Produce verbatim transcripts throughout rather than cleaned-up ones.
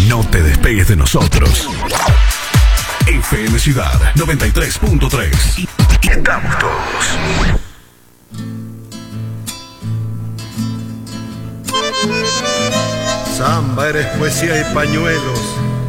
No te despegues de nosotros. F M Ciudad noventa y tres punto tres. Y estamos todos. Samba, eres poesía y pañuelos.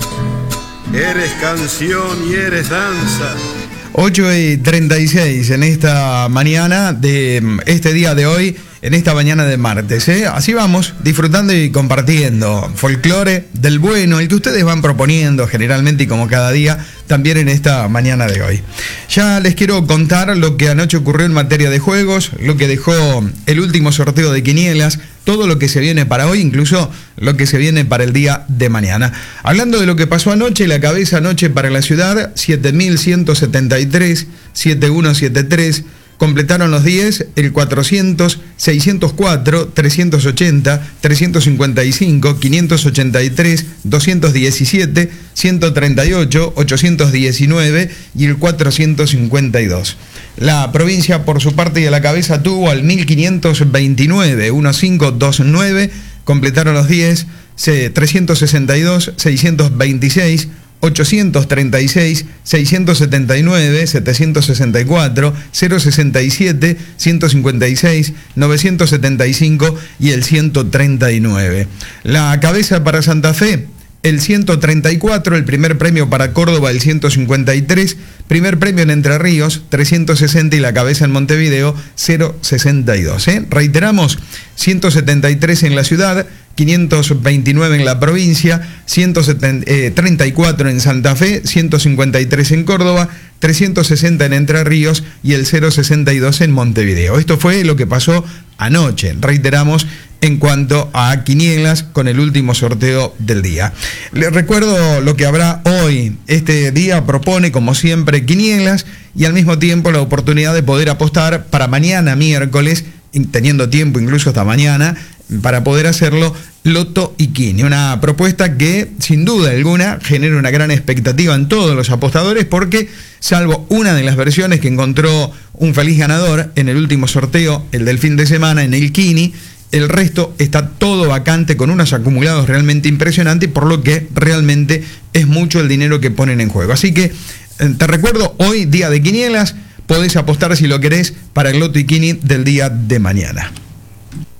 Eres canción y eres danza. ocho y treinta y seis en esta mañana de este día de hoy, en esta mañana de martes, ¿eh? Así vamos, disfrutando y compartiendo folclore del bueno, el que ustedes van proponiendo generalmente y como cada día, también en esta mañana de hoy. Ya les quiero contar lo que anoche ocurrió en materia de juegos, lo que dejó el último sorteo de quinielas, todo lo que se viene para hoy, incluso lo que se viene para el día de mañana. Hablando de lo que pasó anoche, la cabeza anoche para la ciudad, siete mil ciento setenta y tres, siete mil ciento setenta y tres, completaron los diez, el cuatrocientos, seiscientos cuatro, trescientos ochenta, trescientos cincuenta y cinco, quinientos ochenta y tres, doscientos diecisiete, ciento treinta y ocho, ochocientos diecinueve y el cuatrocientos cincuenta y dos. La provincia, por su parte, y a la cabeza tuvo al mil quinientos veintinueve, mil quinientos veintinueve, completaron los diez, trescientos sesenta y dos, seiscientos veintiséis, ochocientos treinta y seis, seiscientos setenta y nueve, setecientos sesenta y cuatro, cero sesenta y siete, ciento cincuenta y seis, novecientos setenta y cinco y el ciento treinta y nueve. La cabeza para Santa Fe, el ciento treinta y cuatro, el primer premio para Córdoba, el ciento cincuenta y tres, primer premio en Entre Ríos, trescientos sesenta y la cabeza en Montevideo, cero sesenta y dos. ¿eh? Reiteramos, ciento setenta y tres en la ciudad, quinientos veintinueve en la provincia, ciento treinta y cuatro en Santa Fe, ciento cincuenta y tres en Córdoba, trescientos sesenta en Entre Ríos y el cero sesenta y dos en Montevideo. Esto fue lo que pasó anoche, reiteramos, en cuanto a quinielas con el último sorteo del día. Les recuerdo lo que habrá hoy. Este día propone, como siempre, quinielas y al mismo tiempo la oportunidad de poder apostar para mañana, miércoles, teniendo tiempo incluso hasta mañana, para poder hacerlo, Loto y Quini. Una propuesta que, sin duda alguna, genera una gran expectativa en todos los apostadores porque, salvo una de las versiones que encontró un feliz ganador en el último sorteo, el del fin de semana, en el Quini, el resto está todo vacante con unos acumulados realmente impresionantes, por lo que realmente es mucho el dinero que ponen en juego. Así que, te recuerdo, hoy, día de quinielas, podés apostar si lo querés para el Loto y Quini del día de mañana.